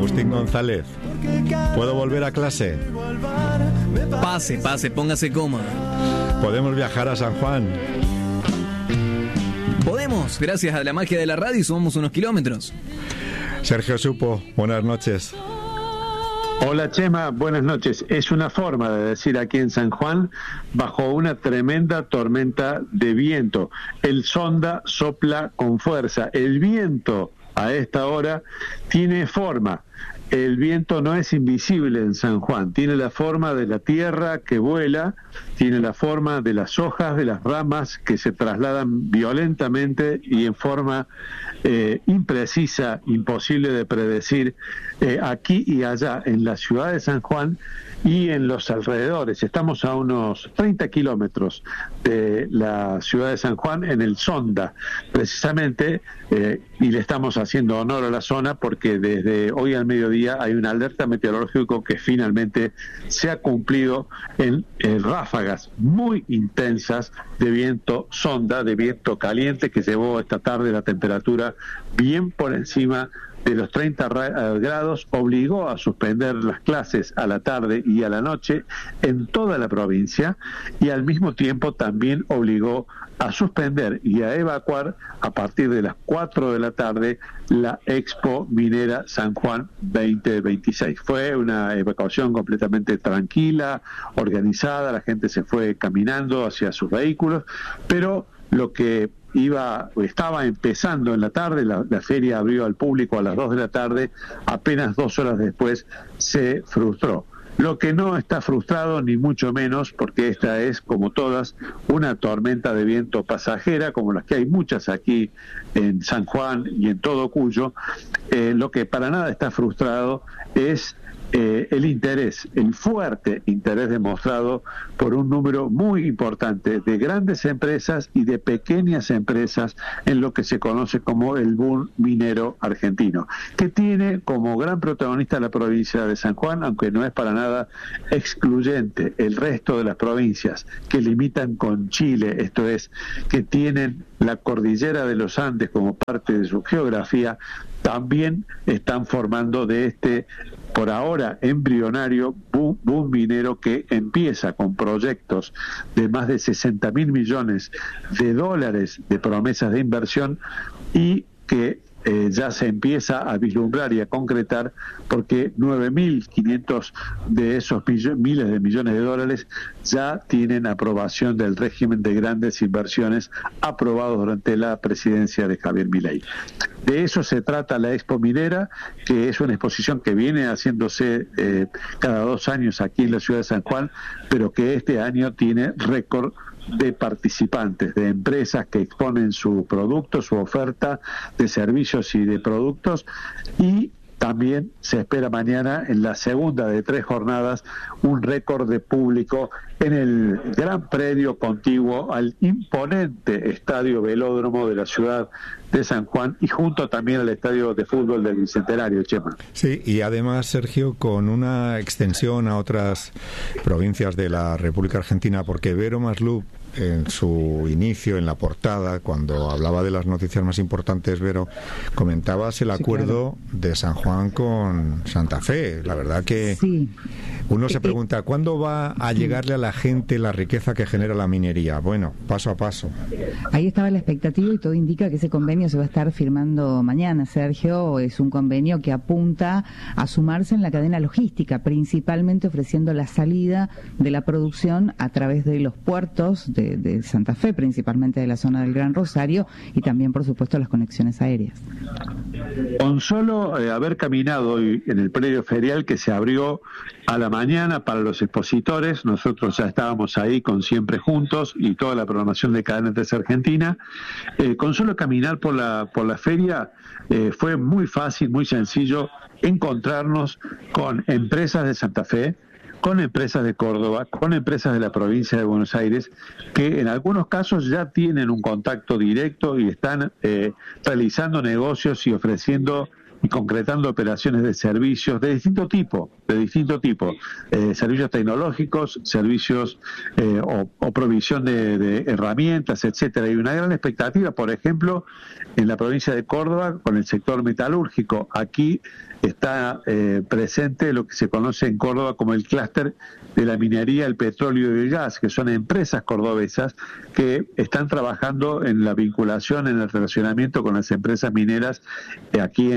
Agustín González. ¿Puedo volver a clase? Pase, póngase cómoda. ¿Podemos viajar a San Juan? Podemos, gracias a la magia de la radio, y sumamos unos kilómetros. Sergio Supo, buenas noches. Hola Chema, buenas noches. Es una forma de decir aquí en San Juan, bajo una tremenda tormenta de viento. El sonda sopla con fuerza. El viento a esta hora tiene forma. El viento no es invisible en San Juan, tiene la forma de la tierra que vuela, tiene la forma de las hojas, de las ramas que se trasladan violentamente y en forma imprecisa, imposible de predecir, aquí y allá en la ciudad de San Juan y en los alrededores. Estamos a unos 30 kilómetros de la ciudad de San Juan, en el Sonda, precisamente, y le estamos haciendo honor a la zona porque desde hoy al mediodía hay una alerta meteorológica que finalmente se ha cumplido en ráfagas muy intensas de viento Sonda, de viento caliente, que llevó esta tarde la temperatura bien por encima de los 30 grados, obligó a suspender las clases a la tarde y a la noche en toda la provincia, y al mismo tiempo también obligó a suspender y a evacuar a partir de las 4 de la tarde la Expo Minera San Juan 2026. Fue una evacuación completamente tranquila, organizada, la gente se fue caminando hacia sus vehículos, pero lo que estaba empezando en la tarde, la feria abrió al público a las 2 de la tarde, apenas 2 horas después se frustró. Lo que no está frustrado, ni mucho menos, porque esta es, como todas, una tormenta de viento pasajera, como las que hay muchas aquí en San Juan y en todo Cuyo. Lo que para nada está frustrado es el interés, el fuerte interés demostrado por un número muy importante de grandes empresas y de pequeñas empresas en lo que se conoce como el boom minero argentino, que tiene como gran protagonista la provincia de San Juan, aunque no es para nada excluyente el resto de las provincias que limitan con Chile, esto es, que tienen la cordillera de los Andes como parte de su geografía, también están formando de este, por ahora, embrionario boom minero que empieza con proyectos de más de 60.000 millones de dólares de promesas de inversión y que ya se empieza a vislumbrar y a concretar, porque 9.500 de esos miles de millones de dólares ya tienen aprobación del régimen de grandes inversiones aprobados durante la presidencia de Javier Milei. De eso se trata la Expo Minera, que es una exposición que viene haciéndose cada 2 años aquí en la ciudad de San Juan, pero que este año tiene récord de participantes, de empresas que exponen su producto, su oferta de servicios y de productos, y también se espera mañana, en la segunda de 3 jornadas, un récord de público en el gran predio contiguo al imponente estadio Velódromo de la ciudad de San Juan y junto también al estadio de fútbol del Bicentenario, Chema. Sí, y además, Sergio, con una extensión a otras provincias de la República Argentina, porque Vero Maslup, en su inicio, en la portada, cuando hablaba de las noticias más importantes, Vero, comentabas el acuerdo de San Juan con Santa Fe. La verdad que uno se pregunta, ¿cuándo va a llegarle a la gente la riqueza que genera la minería? Bueno, paso a paso. Ahí estaba la expectativa y todo indica que ese convenio se va a estar firmando mañana, Sergio. Es un convenio que apunta a sumarse en la cadena logística, principalmente ofreciendo la salida de la producción a través de los puertos de Santa Fe, principalmente de la zona del Gran Rosario, y también, por supuesto, las conexiones aéreas. Con solo haber caminado hoy en el predio ferial que se abrió a la mañana para los expositores, nosotros ya estábamos ahí con Siempre Juntos y toda la programación de Cadena 3 Argentina, con solo caminar por la feria fue muy fácil, muy sencillo encontrarnos con empresas de Santa Fe, con empresas de Córdoba, con empresas de la provincia de Buenos Aires, que en algunos casos ya tienen un contacto directo y están realizando negocios y ofreciendo y concretando operaciones de servicios de distinto tipo, servicios tecnológicos, servicios o provisión de herramientas, etcétera. Hay una gran expectativa, por ejemplo, en la provincia de Córdoba con el sector metalúrgico. Aquí está presente lo que se conoce en Córdoba como el clúster de la minería, el petróleo y el gas, que son empresas cordobesas que están trabajando en la vinculación, en el relacionamiento con las empresas mineras aquí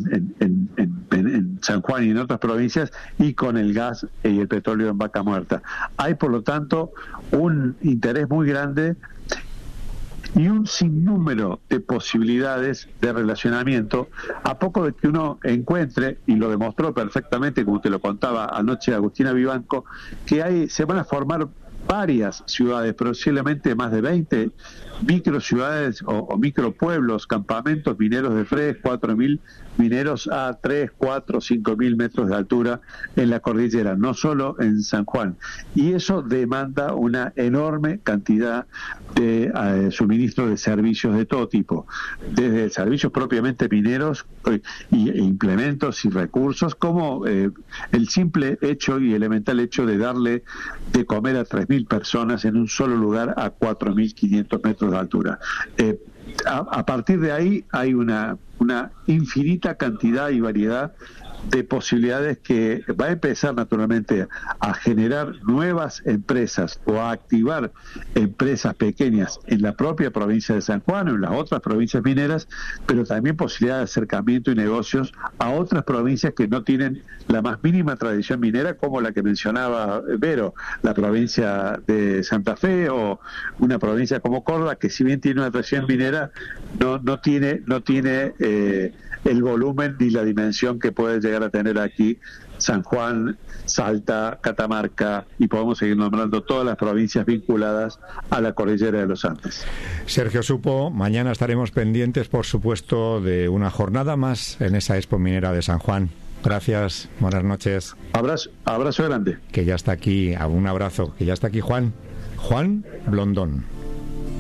en San Juan y en otras provincias, y con el gas y el petróleo en Vaca Muerta. Hay, por lo tanto, un interés muy grande y un sinnúmero de posibilidades de relacionamiento, a poco de que uno encuentre, y lo demostró perfectamente, como te lo contaba anoche Agustina Vivanco, que se van a formar varias ciudades, posiblemente más de 20 microciudades o micropueblos, campamentos mineros de 3, 4.000 mineros a 3, 4, 5.000 metros de altura en la cordillera, no solo en San Juan. Y eso demanda una enorme cantidad de suministro de servicios de todo tipo, desde servicios propiamente mineros y implementos y recursos, como el simple hecho y elemental hecho de darle de comer a 3.000 personas en un solo lugar a 4.500 metros de altura. A partir de ahí hay una infinita cantidad y variedad de posibilidades que va a empezar naturalmente a generar nuevas empresas o a activar empresas pequeñas en la propia provincia de San Juan o en las otras provincias mineras, pero también posibilidad de acercamiento y negocios a otras provincias que no tienen la más mínima tradición minera, como la que mencionaba Vero, la provincia de Santa Fe, o una provincia como Córdoba, que si bien tiene una tradición minera, no tiene el volumen ni la dimensión que puede llegar a tener aquí San Juan, Salta, Catamarca, y podemos seguir nombrando todas las provincias vinculadas a la cordillera de los Andes. Sergio Supo, mañana estaremos pendientes, por supuesto, de una jornada más en esa Expo Minera de San Juan. Gracias, buenas noches. Abrazo grande. Que ya está aquí, un abrazo, que ya está aquí Juan Blondón.